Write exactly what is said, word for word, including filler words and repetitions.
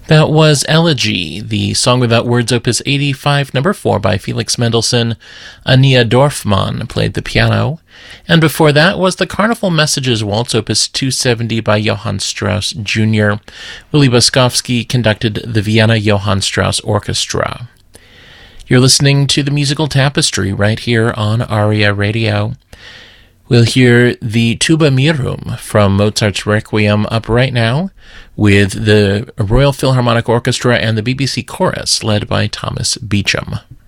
That was Elegy, the Song Without Words, Opus eighty-five, number four, by Felix Mendelssohn. Ania Dorfman played the piano. And before that was the Carnival Messages Waltz, Opus two seventy, by Johann Strauss Junior Willie Boskovsky conducted the Vienna Johann Strauss Orchestra. You're listening to the Musical Tapestry right here on ARIA Radio. We'll hear the Tuba Mirum from Mozart's Requiem up right now, with the Royal Philharmonic Orchestra and the B B C Chorus led by Thomas Beecham.